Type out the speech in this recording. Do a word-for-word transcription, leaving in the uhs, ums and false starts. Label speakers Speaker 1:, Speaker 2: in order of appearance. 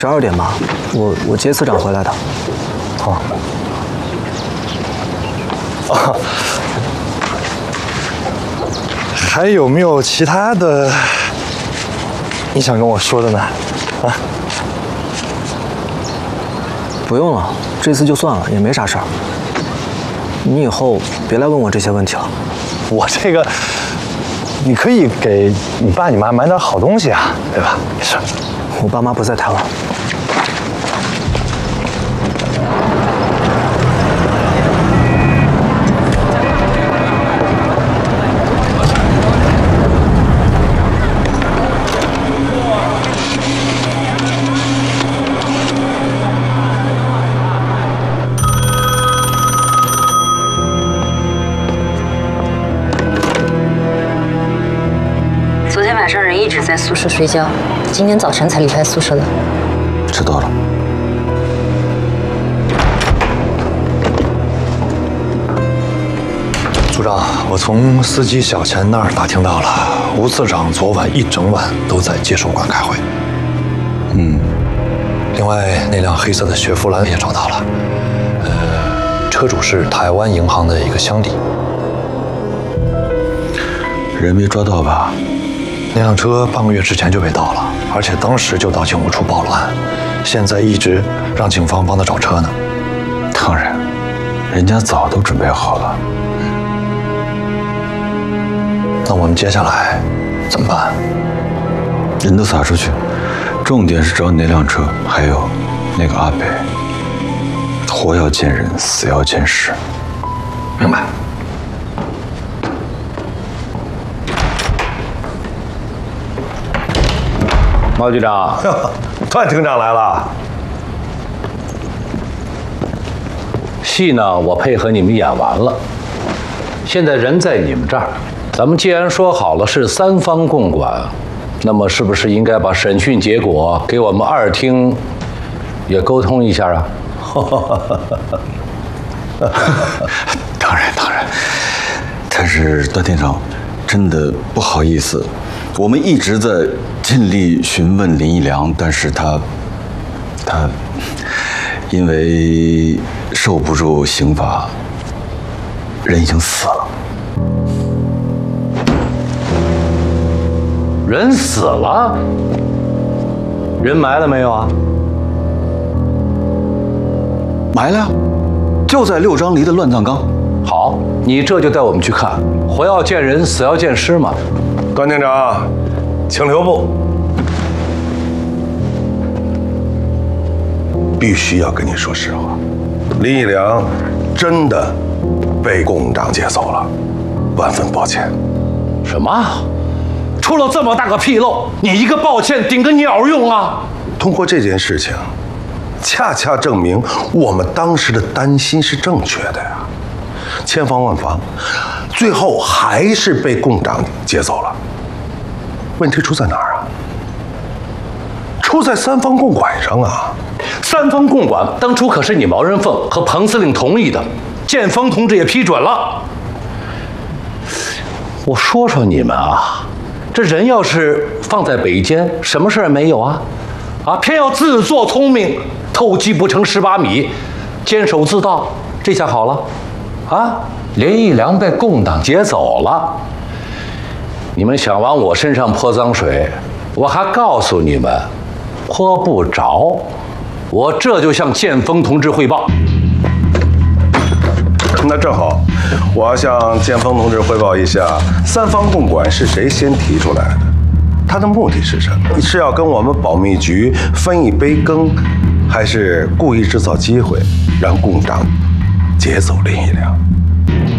Speaker 1: 十二点吧，我我接次长回来的。
Speaker 2: 哦。哦。还有没有其他的你想跟我说的呢？啊？
Speaker 1: 不用了，这次就算了，也没啥事儿。你以后别来问我这些问题了。
Speaker 2: 我这个，你可以给你爸你妈买点好东西啊，对吧？没事。
Speaker 1: 我爸妈不在台湾。
Speaker 3: 在宿舍睡觉，今天早晨才离开宿舍的。
Speaker 4: 知道了。
Speaker 2: 组长，我从司机小钱那儿打听到了，吴次长昨晚一整晚都在接收馆开会。
Speaker 4: 嗯。
Speaker 2: 另外，那辆黑色的雪佛兰也找到了，呃，车主是台湾银行的一个乡里。
Speaker 4: 人没抓到吧？
Speaker 2: 那辆车半个月之前就被盗了，而且当时就到警务处报了案，现在一直让警方帮他找车呢。
Speaker 4: 当然，人家早都准备好了。
Speaker 2: 那我们接下来怎么办？
Speaker 4: 人都撒出去，重点是找你那辆车，还有那个阿北。活要见人，死要见尸。
Speaker 2: 明白。
Speaker 5: 毛局长，
Speaker 6: 段厅长来了。
Speaker 5: 戏呢，我配合你们演完了。现在人在你们这儿，咱们既然说好了是三方共管，那么是不是应该把审讯结果给我们二厅也沟通一下啊？
Speaker 4: 当然当然，但是段厅长，真的不好意思。我们一直在尽力询问林义良，但是他，他因为受不住刑罚，人已经死了。
Speaker 5: 人死了？人埋了没有啊？
Speaker 4: 埋了呀，就在六张犁的乱葬岗。
Speaker 5: 好，你这就带我们去看，活要见人，死要见尸嘛。
Speaker 6: 段厅长，请留步。必须要跟你说实话，林义良真的被共党劫走了，万分抱歉。
Speaker 5: 什么？出了这么大个纰漏，你一个抱歉顶个鸟用啊！
Speaker 6: 通过这件事情，恰恰证明我们当时的担心是正确的呀。千防万防，最后还是被共党劫走了。问题出在哪儿啊？出在三方共管上啊！
Speaker 5: 三方共管当初可是你毛人凤和彭司令同意的，建峰同志也批准了。我说说你们啊，这人要是放在北监，什么事儿没有啊？啊，偏要自作聪明，偷鸡不成蚀把米，监守自盗，这下好了。啊，林义良被共党劫走了，你们想往我身上泼脏水，我还告诉你们，泼不着。我这就向建峰同志汇报。
Speaker 6: 那正好，我要向建峰同志汇报一下，三方共管是谁先提出来的，他的目的是什么？是要跟我们保密局分一杯羹，还是故意制造机会让共党劫走林义良？